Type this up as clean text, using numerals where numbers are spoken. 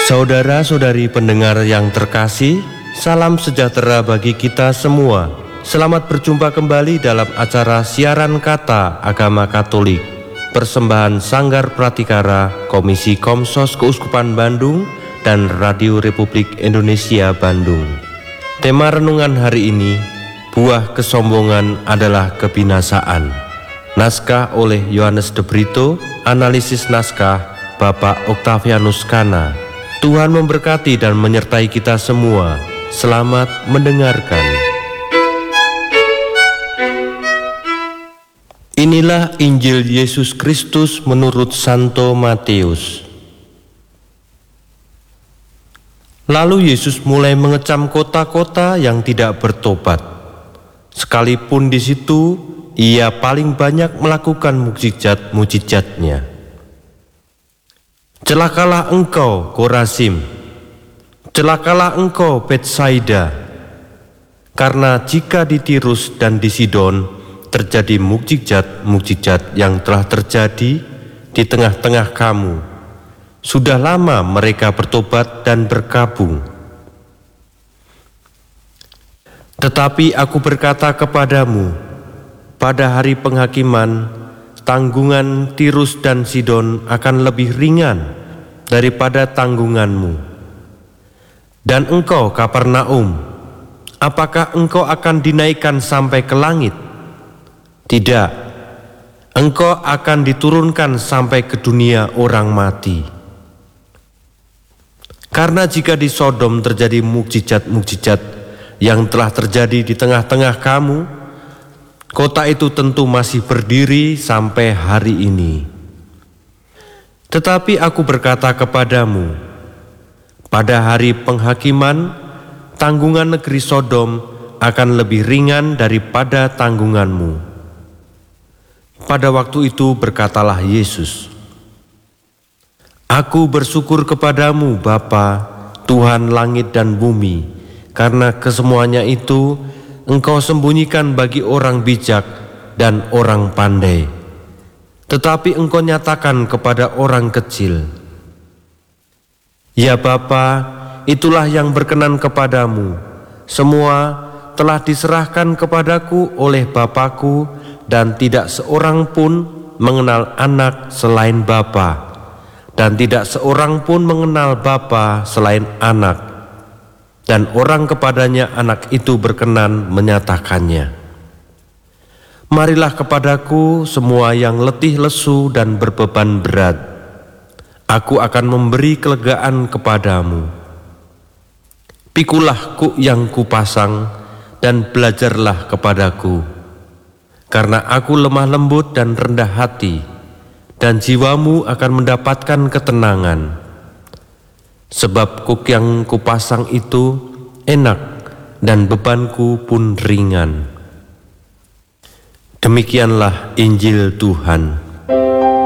Saudara-saudari pendengar yang terkasih, salam sejahtera bagi kita semua. Selamat berjumpa kembali dalam acara siaran kata Agama Katolik, persembahan Sanggar Pratikara, Komisi Komsos Keuskupan Bandung, dan Radio Republik Indonesia Bandung. Tema renungan hari ini, buah kesombongan adalah kebinasaan. Naskah oleh Yohanes de Brito, analisis naskah Bapak Octavianus Kana. Tuhan memberkati dan menyertai kita semua. Selamat mendengarkan. Inilah Injil Yesus Kristus menurut Santo Matius. Lalu Yesus mulai mengecam kota-kota yang tidak bertobat. Sekalipun di situ ia paling banyak melakukan mukjizat-mukjizatnya. Celakalah engkau, Korazim! Celakalah engkau, Betsaida! Karena jika di Tirus dan di Sidon terjadi mukjizat-mukjizat yang telah terjadi di tengah-tengah kamu, sudah lama mereka bertobat dan berkabung. Tetapi aku berkata kepadamu, pada hari penghakiman, tanggungan Tirus dan Sidon akan lebih ringan daripada tanggunganmu. Dan engkau, Kapernaum, apakah engkau akan dinaikkan sampai ke langit? Tidak, engkau akan diturunkan sampai ke dunia orang mati. Karena jika di Sodom terjadi mukjizat-mukjizat yang telah terjadi di tengah-tengah kamu, kota itu tentu masih berdiri sampai hari ini. Tetapi aku berkata kepadamu, pada hari penghakiman, tanggungan negeri Sodom akan lebih ringan daripada tanggunganmu. Pada waktu itu berkatalah Yesus, Aku bersyukur kepadamu Bapa, Tuhan langit dan bumi, karena kesemuanya itu Engkau sembunyikan bagi orang bijak dan orang pandai, tetapi Engkau nyatakan kepada orang kecil. Ya Bapa, itulah yang berkenan kepadamu. Semua telah diserahkan kepadaku oleh Bapakku, dan tidak seorang pun mengenal anak selain Bapa, dan tidak seorang pun mengenal Bapa selain anak, dan orang kepadanya anak itu berkenan menyatakannya. Marilah kepadaku semua yang letih lesu dan berbeban berat, aku akan memberi kelegaan kepadamu. Pikulah kuk yang kupasang dan belajarlah kepadaku, karena aku lemah lembut dan rendah hati, dan jiwamu akan mendapatkan ketenangan. Sebab kuk yang kupasang itu enak dan bebanku pun ringan. Demikianlah Injil Tuhan.